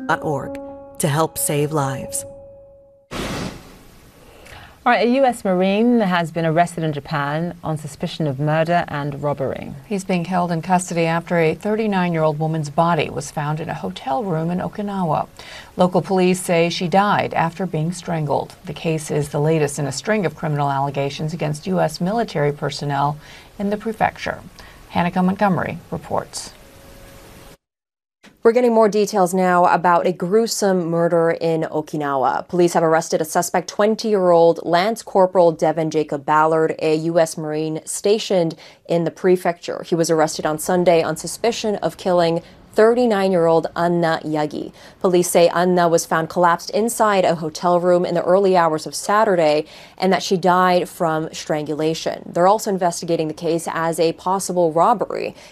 to help save lives. All right, a U.S. Marine has been arrested in Japan on suspicion of murder and robbery. He's being held in custody after a 39-year-old woman's body was found in a hotel room in Okinawa. Local police say she died after being strangled. The case is the latest in a string of criminal allegations against U.S. military personnel in the prefecture. Hanneke Montgomery reports. We're getting more details now about a gruesome murder in Okinawa. Police have arrested a suspect, 20-year-old Lance Corporal Devin Jacob Ballard, a U.S. Marine stationed in the prefecture. He was arrested on Sunday on suspicion of killing 39-year-old Anna Yagi. Police say Anna was found collapsed inside a hotel room in the early hours of Saturday and that she died from strangulation. They're also investigating the case as a possible robbery.